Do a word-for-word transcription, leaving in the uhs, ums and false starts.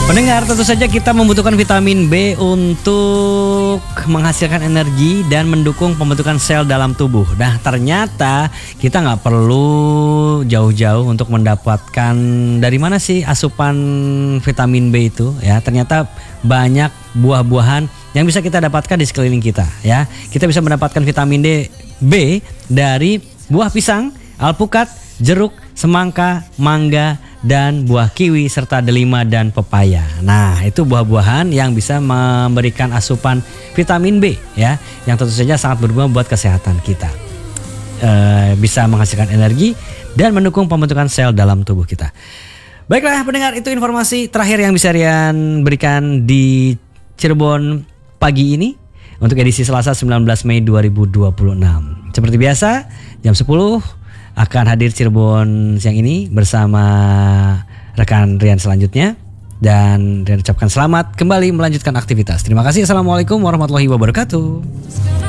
Pendengar, tentu saja kita membutuhkan vitamin B untuk menghasilkan energi dan mendukung pembentukan sel dalam tubuh. Nah, ternyata kita nggak perlu jauh-jauh untuk mendapatkan dari mana sih asupan vitamin B itu ya. Ternyata banyak buah-buahan yang bisa kita dapatkan di sekeliling kita ya. Kita bisa mendapatkan vitamin D B dari buah pisang, alpukat, jeruk, semangka, mangga, dan buah kiwi serta delima dan pepaya. Nah, itu buah-buahan yang bisa memberikan asupan vitamin B ya, yang tentu saja sangat berguna buat kesehatan kita. E, bisa menghasilkan energi dan mendukung pembentukan sel dalam tubuh kita. Baiklah pendengar, itu informasi terakhir yang bisa Rian berikan di Cirebon pagi ini untuk edisi Selasa sembilan belas Mei dua ribu dua puluh enam. Seperti biasa, jam sepuluh akan hadir Cirebon siang ini bersama rekan Rian selanjutnya. Dan Rian ucapkan selamat kembali melanjutkan aktivitas. Terima kasih. Assalamualaikum warahmatullahi wabarakatuh.